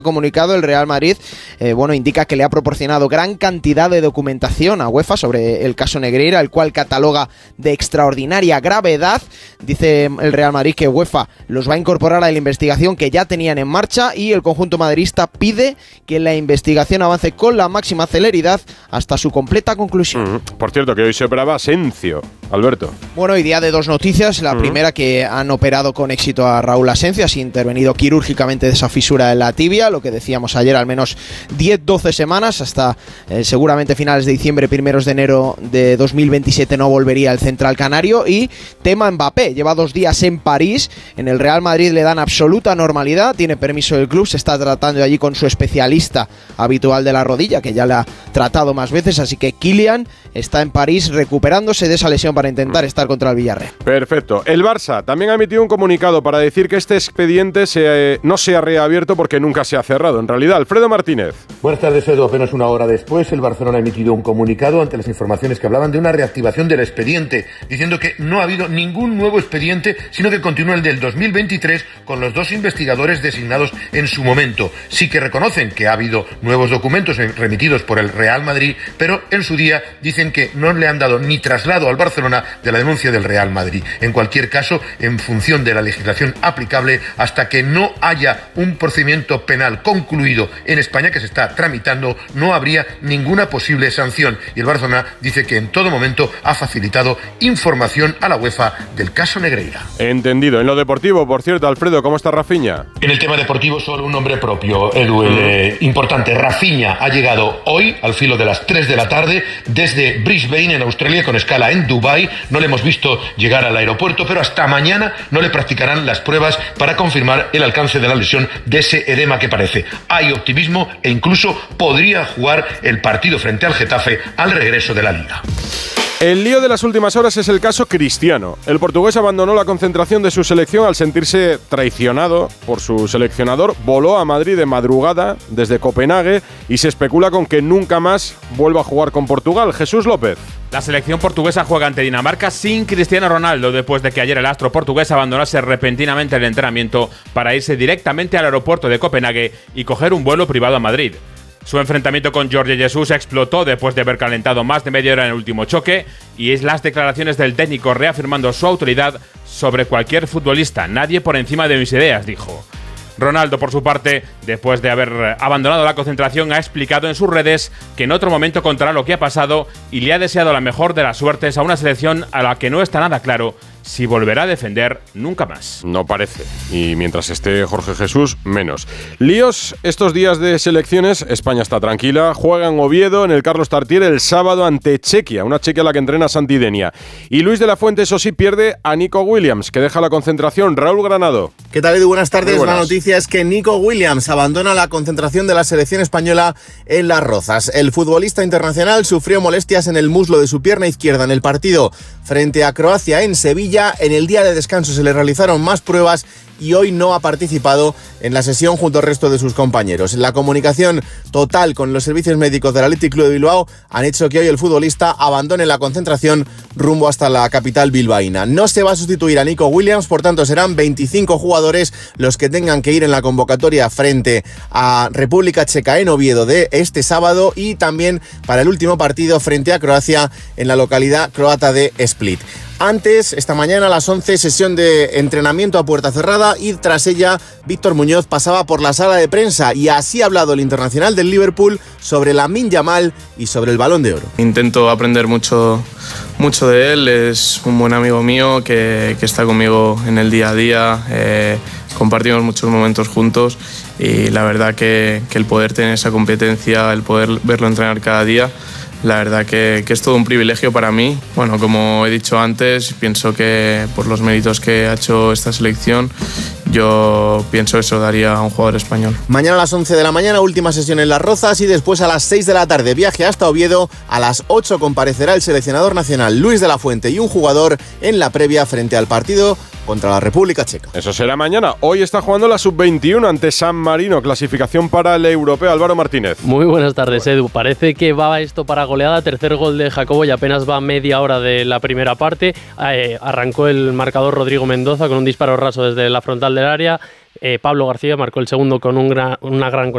Comunicado, el Real Madrid indica que le ha proporcionado gran cantidad de documentación a UEFA sobre el caso Negreira, el cual cataloga de extraordinaria gravedad. Dice el Real Madrid que UEFA los va a incorporar a la investigación que ya tenían en marcha, y el conjunto madridista pide que la investigación avance con la máxima celeridad hasta su completa conclusión. Por cierto, que hoy se operaba Asencio, Alberto. Bueno, hoy día de dos noticias. La primera, que han operado con éxito a Raúl Asencio, así intervenido quirúrgicamente de esa fisura en la tibia, lo que decíamos ayer, al menos 10-12 semanas, hasta seguramente finales de diciembre, primeros de enero de 2027 no volvería el central canario. Y tema Mbappé, lleva 2 días en París, en el Real Madrid le dan absoluta normalidad, tiene permiso del club, se está tratando allí con su especialista habitual de la rodilla, que ya le ha tratado más veces, así que Kylian está en París recuperándose de esa lesión para intentar estar contra el Villarreal. Perfecto. El Barça también ha emitido un comunicado para decir que este expediente no se ha reabierto porque nunca se ha cerrado. En realidad, Alfredo Martínez. Buenas tardes, Edu. Apenas una hora después, el Barcelona ha emitido un comunicado ante las informaciones que hablaban de una reactivación del expediente, diciendo que no ha habido ningún nuevo expediente, sino que continúa el del 2023 con los 2 investigadores designados en su momento. Sí que reconocen que ha habido nuevos documentos remitidos por el Real Madrid, pero en su día dicen que no le han dado ni traslado al Barcelona de la denuncia del Real Madrid. En cualquier caso, en función de la legislación aplicable, hasta que no haya un procedimiento penal concluido en España que se está tramitando, no habría ninguna posible sanción. Y el Barcelona dice que en todo momento ha facilitado información a la UEFA del caso Negreira. Entendido. En lo deportivo, por cierto, Alfredo, ¿cómo está Rafinha? En el tema deportivo, solo un nombre propio, Edu, importante. Rafinha ha llegado hoy al filo de las 3 de la tarde desde Brisbane, en Australia, con escala en Dubái. No le hemos visto llegar al aeropuerto, pero hasta mañana no le practicarán las pruebas para confirmar el alcance de la lesión, de ese edema que parece. Hay optimismo e incluso podría jugar el partido frente al Getafe al regreso de la Liga. El lío de las últimas horas es el caso Cristiano. El portugués abandonó la concentración de su selección al sentirse traicionado por su seleccionador, voló a Madrid de madrugada desde Copenhague y se especula con que nunca más vuelva a jugar con Portugal. Jesús López. La selección portuguesa juega ante Dinamarca sin Cristiano Ronaldo, después de que ayer el astro portugués abandonase repentinamente el entrenamiento para irse directamente al aeropuerto de Copenhague y coger un vuelo privado a Madrid. Su enfrentamiento con Jorge Jesus explotó después de haber calentado más de media hora en el último choque, y es las declaraciones del técnico reafirmando su autoridad sobre cualquier futbolista. Nadie por encima de mis ideas, dijo. Ronaldo, por su parte, después de haber abandonado la concentración, ha explicado en sus redes que en otro momento contará lo que ha pasado y le ha deseado la mejor de las suertes a una selección a la que no está nada claro si volverá a defender nunca más. No parece. Y mientras esté Jorge Jesús, menos. Líos estos días de selecciones. España está tranquila. Juega en Oviedo, en el Carlos Tartiere, el sábado ante Chequia. Una Chequia a la que entrena Santi Denia. Y Luis de la Fuente, eso sí, pierde a Nico Williams, que deja la concentración. Raúl Granado. ¿Qué tal, Edu? Buenas tardes. Buenas. La noticia es que Nico Williams abandona la concentración de la selección española en Las Rozas. El futbolista internacional sufrió molestias en el muslo de su pierna izquierda en el partido frente a Croacia en Sevilla. En el día de descanso se le realizaron más pruebas y hoy no ha participado en la sesión junto al resto de sus compañeros. La comunicación total con los servicios médicos del Athletic Club de Bilbao han hecho que hoy el futbolista abandone la concentración rumbo hasta la capital bilbaína. No se va a sustituir a Nico Williams, por tanto serán 25 jugadores los que tengan que ir en la convocatoria frente a República Checa en Oviedo de este sábado, y también para el último partido frente a Croacia en la localidad croata de Split. Antes, esta mañana a las 11, sesión de entrenamiento a puerta cerrada, y tras ella Víctor Muñoz pasaba por la sala de prensa y así ha hablado el internacional del Liverpool sobre Lamine Yamal y sobre el Balón de Oro. Intento aprender mucho de él, es un buen amigo mío que está conmigo en el día a día, compartimos muchos momentos juntos y la verdad que el poder tener esa competencia, el poder verlo entrenar cada día, la verdad que es todo un privilegio para mí. Bueno, como he dicho antes, pienso que por los méritos que ha hecho esta selección, yo pienso eso daría a un jugador español. Mañana a las 11 de la mañana, última sesión en Las Rozas, y después a las 6 de la tarde viaje hasta Oviedo. A las 8 comparecerá el seleccionador nacional Luis de la Fuente y un jugador en la previa frente al partido contra la República Checa. Eso será mañana. Hoy está jugando la Sub-21 ante San Marino, clasificación para el europeo. Álvaro Martínez. Muy buenas tardes, Edu. Parece que va esto para goleada. Tercer gol de Jacobo y apenas va media hora de la primera parte. Arrancó el marcador Rodrigo Mendoza con un disparo raso desde la frontal del área. Pablo García marcó el segundo con una gran